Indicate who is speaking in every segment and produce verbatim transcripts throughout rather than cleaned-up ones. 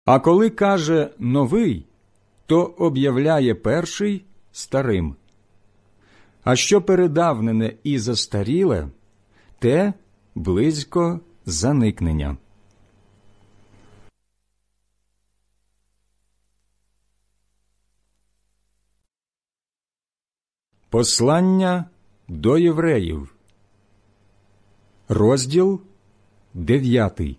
Speaker 1: А коли каже новий, то об'являє перший старим. А що передавнене і застаріле, те близько заникнення. Послання до євреїв, розділ дев'ятий.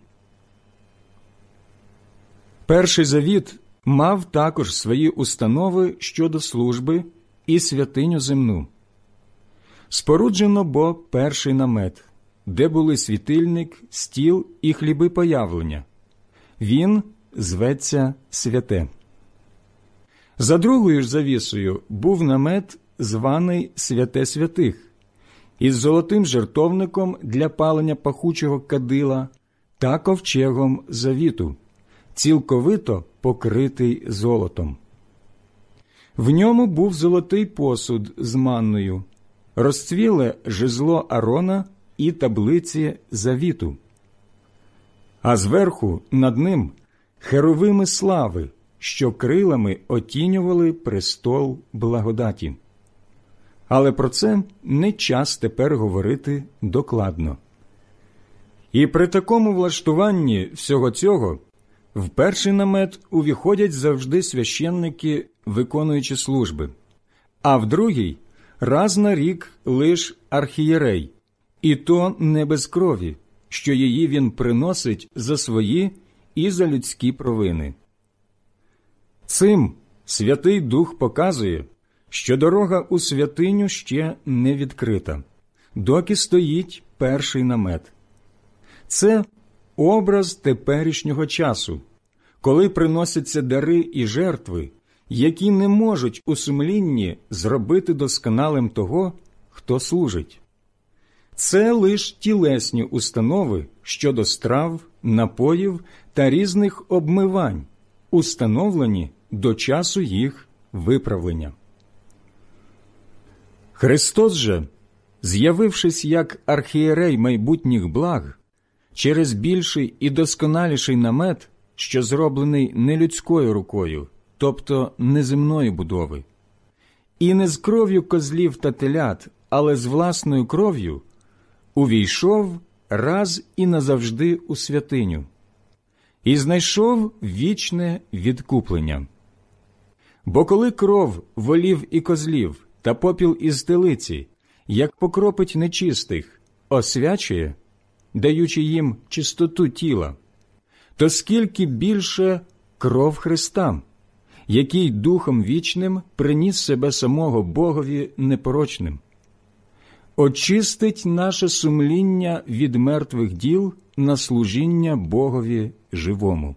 Speaker 1: Перший завіт мав також свої установи щодо служби і святиню земну. Споруджено бо перший намет, де були світильник, стіл і хліби появлення. Він зветься святе. За другою ж завісою був намет, званий святе святих, із золотим жертовником для палення пахучого кадила та ковчегом завіту, цілковито покритий золотом. В ньому був золотий посуд з манною, розцвіле жезло Арона і таблиці завіту. А зверху над ним херовими слави, що крилами отінювали престол благодаті. Але про це не час тепер говорити докладно. І при такому влаштуванні всього цього в перший намет увіходять завжди священники, виконуючи служби, а в другий – раз на рік лиш архієрей, і то не без крові, що її він приносить за свої і за людські провини. Цим Святий Дух показує, що дорога у святиню ще не відкрита, доки стоїть перший намет. Це образ теперішнього часу, коли приносяться дари і жертви, які не можуть у сумлінні зробити досконалим того, хто служить. Це лиш тілесні установи щодо страв, напоїв та різних обмивань, установлені до часу їх виправлення. Христос же, з'явившись як архієрей майбутніх благ, через більший і досконаліший намет, що зроблений не людською рукою, тобто неземної будови, і не з кров'ю козлів та телят, але з власною кров'ю, увійшов раз і назавжди у святиню, і знайшов вічне відкуплення. Бо коли кров волів і козлів та попіл із телиці, як покропить нечистих, освячує, даючи їм чистоту тіла, то скільки більше кров Христа, який Духом Вічним приніс себе самого Богові непорочним, очистить наше сумління від мертвих діл на служіння Богові живому.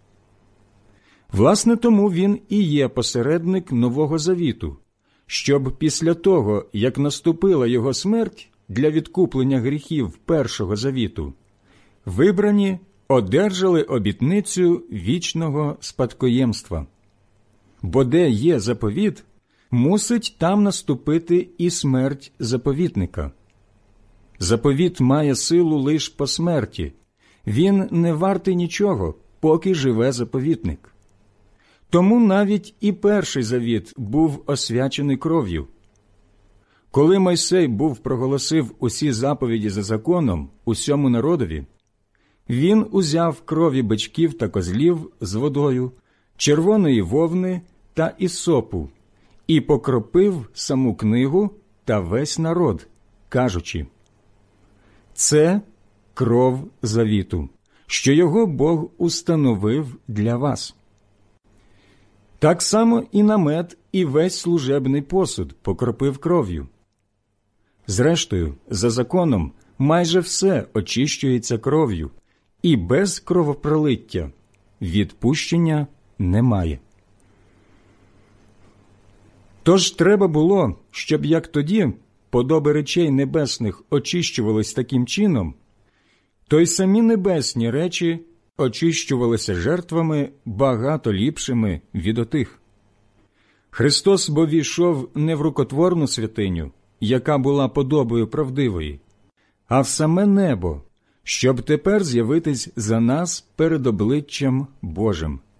Speaker 1: Власне, тому він і є посередник Нового Завіту, щоб після того, як наступила його смерть для відкуплення гріхів Першого Завіту, вибрані одержали обітницю вічного спадкоємства. Бо де є заповіт, мусить там наступити і смерть заповітника. Заповіт має силу лиш по смерті, він не вартий нічого, поки живе заповітник. Тому навіть і перший завіт був освячений кров'ю. Коли Мойсей був проголосив усі заповіді за законом усьому народові, він узяв крові бичків та козлів з водою, червоної вовни та ісопу і покропив саму книгу та весь народ, кажучи: «Це кров завіту, що його Бог установив для вас». Так само і намет, і весь служебний посуд покропив кров'ю. Зрештою, за законом майже все очищується кров'ю, і без кровопролиття відпущення немає. Тож треба було, щоб як тоді подоби речей небесних очищувались таким чином, то й самі небесні речі очищувалися жертвами багато ліпшими від отих. Христос бо війшов не в рукотворну святиню, яка була подобою правдивої, а в саме небо, щоб тепер з'явитись за нас перед обличчям Божим.